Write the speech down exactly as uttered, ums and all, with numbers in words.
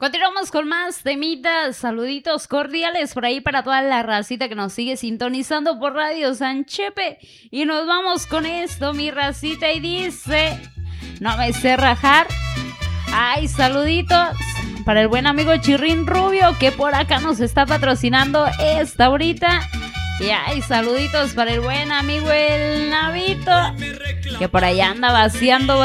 Continuamos con más temitas, saluditos cordiales por ahí para toda la racita que nos sigue sintonizando por Radio San Chepe. Y nos vamos con esto, mi racita, y dice, no me sé rajar. Ay, saluditos para el buen amigo Chirrín Rubio, que por acá nos está patrocinando esta ahorita. Y ay, saluditos para el buen amigo El Navito, que por allá anda vaciando